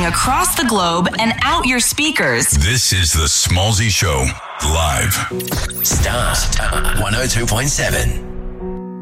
across the globe and out your speakers. This is the Smallzy Show, live. Star 102.7.